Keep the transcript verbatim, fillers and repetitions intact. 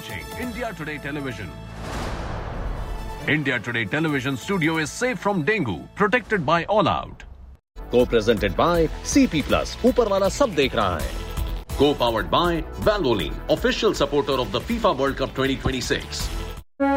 watching India Today Television. India Today Television studio is safe from dengue, protected by All Out. Co-presented by C P Plus. ऊपर वाला सब देख रहा है. Co-powered by Valvoline, official supporter of the FIFA World Cup twenty twenty-six.